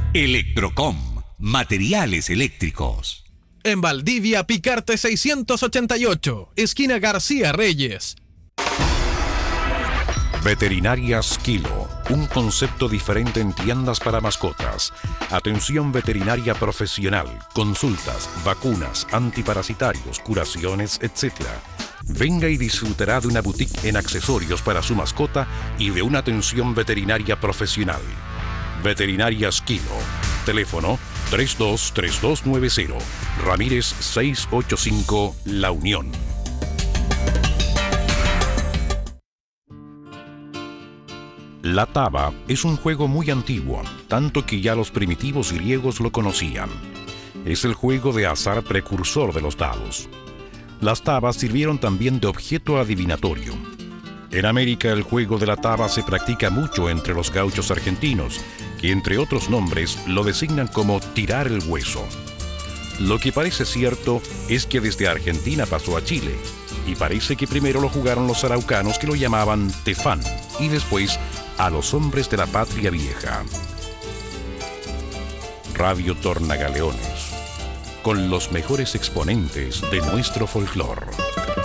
Electrocom, materiales eléctricos. En Valdivia, Picarte 688, esquina García Reyes. Veterinarias Kilo, un concepto diferente en tiendas para mascotas. Atención veterinaria profesional, consultas, vacunas, antiparasitarios, curaciones, etc. Venga y disfrutará de una boutique en accesorios para su mascota y de una atención veterinaria profesional. Veterinarias Kilo. Teléfono 323290. Ramírez 685, La Unión. La taba es un juego muy antiguo, tanto que ya los primitivos griegos lo conocían. Es el juego de azar precursor de los dados. Las tabas sirvieron también de objeto adivinatorio. En América el juego de la taba se practica mucho entre los gauchos argentinos, que entre otros nombres lo designan como tirar el hueso. Lo que parece cierto es que desde Argentina pasó a Chile, y parece que primero lo jugaron los araucanos, que lo llamaban tefán, y después a los hombres de la patria vieja. Radio Tornagaleones, con los mejores exponentes de nuestro folclore.